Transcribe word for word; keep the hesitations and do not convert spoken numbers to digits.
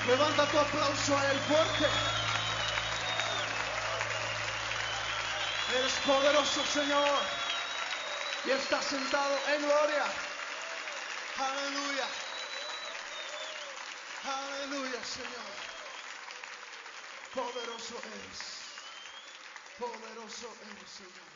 Levanta tu aplauso a Él fuerte. Eres poderoso, Señor. Y estás sentado en gloria. Aleluya. Aleluya, Señor. Poderoso eres. Poderoso eres, Señor.